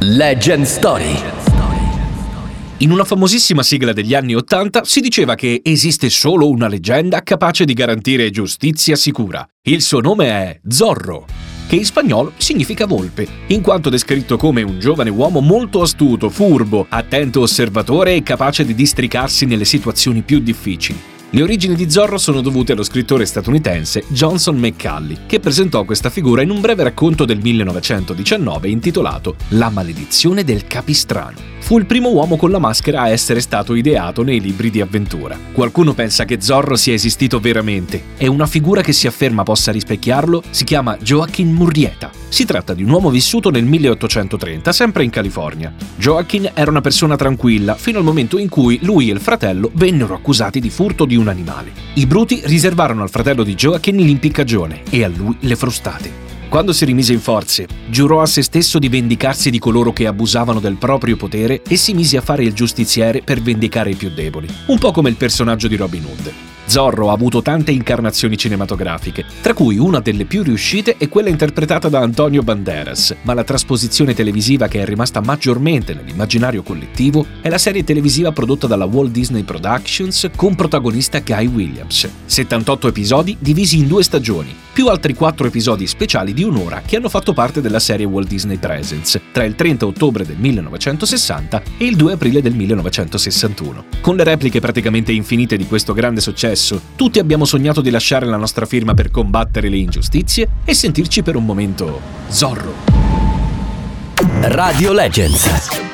Legend Story. In una famosissima sigla degli anni '80 si diceva che esiste solo una leggenda capace di garantire giustizia sicura. Il suo nome è Zorro, che in spagnolo significa volpe, in quanto descritto come un giovane uomo molto astuto, furbo, attento osservatore e capace di districarsi nelle situazioni più difficili. Le origini di Zorro sono dovute allo scrittore statunitense Johnson McCulley, che presentò questa figura in un breve racconto del 1919 intitolato La maledizione del Capistrano. Fu il primo uomo con la maschera a essere stato ideato nei libri di avventura. Qualcuno pensa che Zorro sia esistito veramente e una figura che si afferma possa rispecchiarlo si chiama Joaquin Murrieta. Si tratta di un uomo vissuto nel 1830, sempre in California. Joaquin era una persona tranquilla fino al momento in cui lui e il fratello vennero accusati di furto di un animale. I bruti riservarono al fratello di Joaquin l'impiccagione e a lui le frustate. Quando si rimise in forze, giurò a se stesso di vendicarsi di coloro che abusavano del proprio potere e si mise a fare il giustiziere per vendicare i più deboli, un po' come il personaggio di Robin Hood. Zorro ha avuto tante incarnazioni cinematografiche, tra cui una delle più riuscite è quella interpretata da Antonio Banderas, ma la trasposizione televisiva che è rimasta maggiormente nell'immaginario collettivo è la serie televisiva prodotta dalla Walt Disney Productions con protagonista Guy Williams. 78 episodi divisi in 2 stagioni, più altri 4 episodi speciali di un'ora che hanno fatto parte della serie Walt Disney Presents tra il 30 ottobre del 1960 e il 2 aprile del 1961. Con le repliche praticamente infinite di questo grande successo, tutti abbiamo sognato di lasciare la nostra firma per combattere le ingiustizie e sentirci per un momento Zorro. Radio Legends.